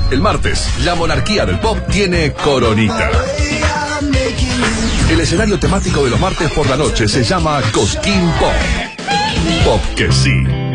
El martes, la monarquía del pop tiene coronita. El escenario temático de los martes por la noche se llama Cosquín Pop. Pop que sí.